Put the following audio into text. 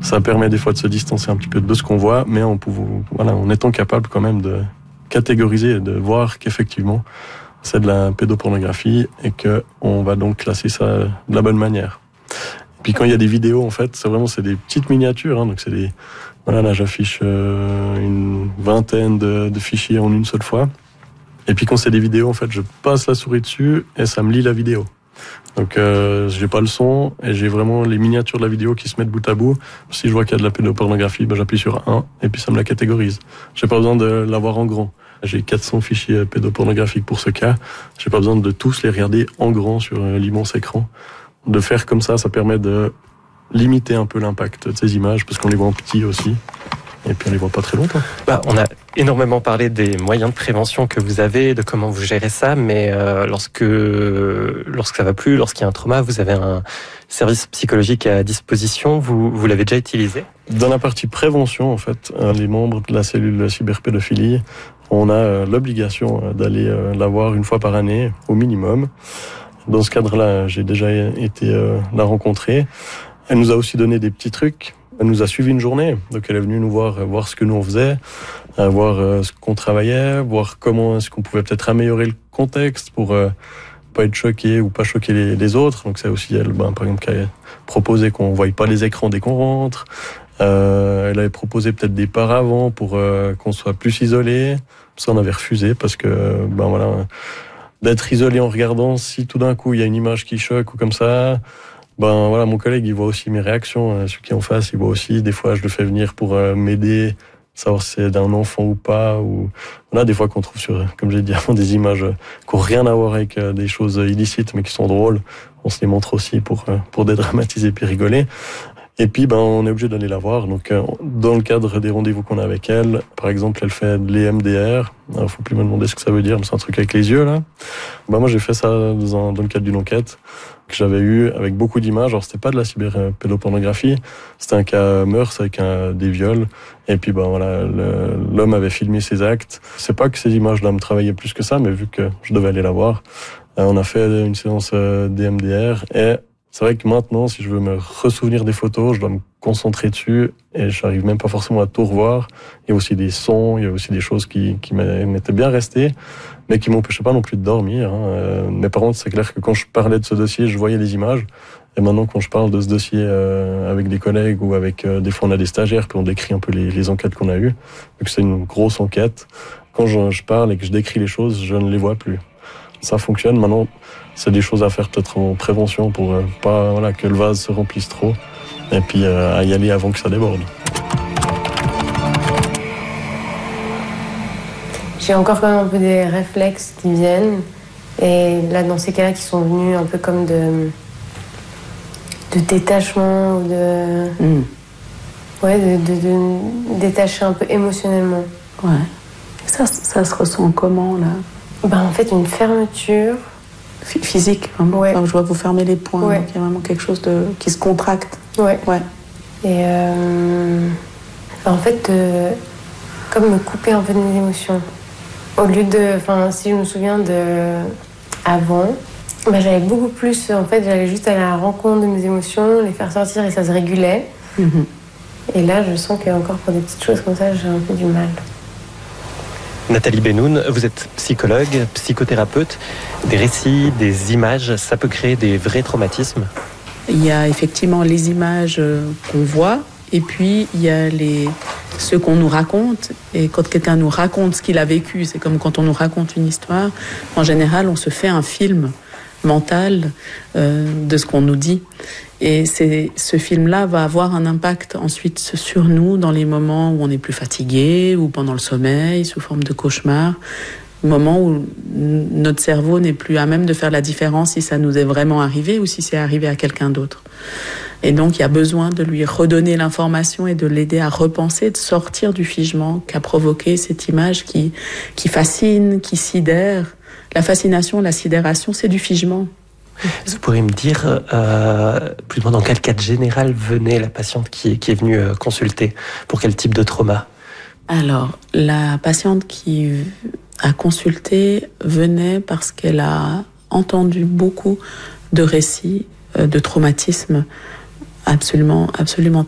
Ça permet des fois de se distancer un petit peu de ce qu'on voit, mais en étant capable quand même de catégoriser et de voir qu'effectivement c'est de la pédopornographie et qu'on va donc classer ça de la bonne manière. Et puis quand il y a des vidéos, en fait, c'est des petites miniatures, hein, donc c'est des... Voilà, là j'affiche une vingtaine de fichiers en une seule fois. Et puis quand c'est des vidéos, en fait, je passe la souris dessus et ça me lit la vidéo. Donc j'ai pas le son et j'ai vraiment les miniatures de la vidéo qui se mettent bout à bout. Si je vois qu'il y a de la pédopornographie, j'appuie sur 1 et puis ça me la catégorise. J'ai pas besoin de l'avoir en grand. J'ai 400 fichiers pédopornographiques pour ce cas. J'ai pas besoin de tous les regarder en grand sur l'immense écran. De faire comme ça permet de limiter un peu l'impact de ces images parce qu'on les voit en petit aussi. Et puis on les voit pas très longtemps. On a énormément parlé des moyens de prévention que vous avez, de comment vous gérez ça, mais lorsque ça va plus, lorsqu'il y a un trauma, vous avez un service psychologique à disposition. Vous l'avez déjà utilisé ? Dans la partie prévention, en fait, les membres de la cellule cyberpédophilie, on a l'obligation d'aller la voir une fois par année, au minimum. Dans ce cadre-là, j'ai déjà été la rencontrer. Elle nous a aussi donné des petits trucs. Elle nous a suivi une journée, donc elle est venue nous voir ce que nous on faisait, voir ce qu'on travaillait, voir comment est-ce qu'on pouvait peut-être améliorer le contexte pour pas être choqué ou pas choquer les autres. Donc c'est aussi elle, par exemple, qui a proposé qu'on ne voie pas les écrans dès qu'on rentre. Elle avait proposé peut-être des paravents pour qu'on soit plus isolé. Ça on avait refusé parce que d'être isolé en regardant, si tout d'un coup il y a une image qui choque ou comme ça. Mon collègue, il voit aussi mes réactions. Celui qui est en face, il voit aussi. Des fois, je le fais venir pour m'aider, savoir si c'est d'un enfant ou pas. Ou des fois qu'on trouve comme j'ai dit avant, des images qui n'ont rien à voir avec des choses illicites, mais qui sont drôles. On se les montre aussi pour dédramatiser puis rigoler. Et puis, on est obligé d'aller la voir. Donc, dans le cadre des rendez-vous qu'on a avec elle, par exemple, elle fait de l'EMDR. Alors, faut plus me demander ce que ça veut dire, mais c'est un truc avec les yeux, là. Moi, j'ai fait ça dans le cadre d'une enquête que j'avais eu avec beaucoup d'images. Alors, c'était pas de la cyberpédopornographie. C'était un cas meurtre avec des viols. Et puis, l'homme avait filmé ses actes. C'est pas que ces images-là me travaillaient plus que ça, mais vu que je devais aller la voir, on a fait une séance d'EMDR et c'est vrai que maintenant, si je veux me ressouvenir des photos, je dois me concentrer dessus et j'arrive même pas forcément à tout revoir. Il y a aussi des sons, il y a aussi des choses qui m'étaient bien restées, mais qui m'empêchaient pas non plus de dormir. Mais par contre, c'est clair que quand je parlais de ce dossier, je voyais les images. Et maintenant, quand je parle de ce dossier avec des collègues ou avec des fois on a des stagiaires, puis on décrit un peu les enquêtes qu'on a eues, vu que c'est une grosse enquête. Quand je parle et que je décris les choses, je ne les vois plus. Ça fonctionne. Maintenant, c'est des choses à faire peut-être en prévention pour pas que le vase se remplisse trop et puis à y aller avant que ça déborde. J'ai encore quand même un peu des réflexes qui viennent et là dans ces cas-là qui sont venus un peu comme de détachement ou de détacher un peu émotionnellement. Ouais. Ça se ressent comment là ? En fait une fermeture. Physique, vraiment. Ouais. Je vois vous fermer les poings, ouais. Donc il y a vraiment quelque chose qui se contracte. Ouais. Et en fait, comme me couper un peu de mes émotions. Au lieu si je me souviens avant, j'allais beaucoup plus, en fait, j'allais juste à la rencontre de mes émotions, les faire sortir et ça se régulait. Mm-hmm. Et là, je sens qu'encore pour des petites choses comme ça, j'ai un peu du mal. Nathalie Benoun, vous êtes psychologue, psychothérapeute. Des récits, des images, ça peut créer des vrais traumatismes ? Il y a effectivement les images qu'on voit, et puis il y a ceux qu'on nous raconte. Et quand quelqu'un nous raconte ce qu'il a vécu, c'est comme quand on nous raconte une histoire. En général, on se fait un film mental de ce qu'on nous dit. Et ce film-là va avoir un impact ensuite sur nous dans les moments où on est plus fatigué ou pendant le sommeil, sous forme de cauchemar. Moment où notre cerveau n'est plus à même de faire la différence si ça nous est vraiment arrivé ou si c'est arrivé à quelqu'un d'autre. Et donc, il y a besoin de lui redonner l'information et de l'aider à repenser, de sortir du figement qu'a provoqué cette image qui fascine, qui sidère. La fascination, la sidération, c'est du figement. Vous pourriez me dire, plus ou moins dans quel cadre général venait la patiente qui est venue consulter ? Pour quel type de trauma ? Alors, la patiente qui a consulté venait parce qu'elle a entendu beaucoup de récits de traumatismes absolument